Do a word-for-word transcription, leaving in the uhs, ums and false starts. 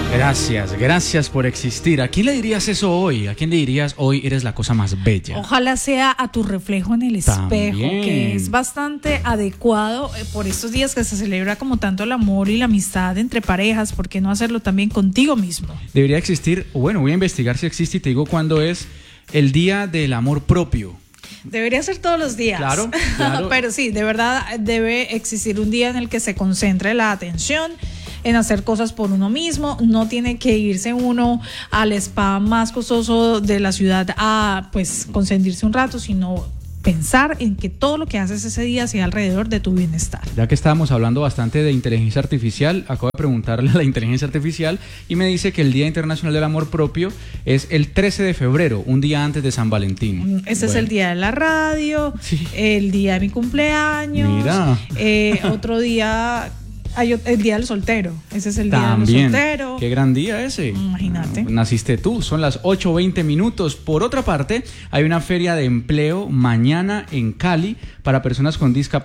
Gracias, gracias por existir. ¿A quién le dirías eso hoy? ¿A quién le dirías hoy eres la cosa más bella? Ojalá sea a tu reflejo en el espejo, También. que es bastante adecuado eh, por estos días que se celebra como tanto el amor y la amistad entre parejas. ¿Por qué no hacerlo también contigo mismo? Debería existir, bueno, voy a investigar si existe y te digo cuándo es el Día del Amor Propio. Debería ser todos los días. Claro, claro. Pero sí, de verdad debe existir un día en el que se concentre la atención en hacer cosas por uno mismo. No tiene que irse uno al spa más costoso de la ciudad a pues consentirse un rato, sino pensar en que todo lo que haces ese día sea alrededor de tu bienestar. Ya que estábamos hablando bastante de inteligencia artificial, acabo de preguntarle a la inteligencia artificial y me dice que el Día Internacional del Amor Propio es el trece de febrero, un día antes de San Valentín. Ese bueno. es el día de la radio, Sí. el día de mi cumpleaños. Mira. Eh, otro día, hay o- el día del soltero. Ese es el día También. del soltero. Qué gran día ese. Imagínate. Naciste tú, son las ocho veinte minutos. Por otra parte, hay una feria de empleo mañana en Cali para personas con discapacidad.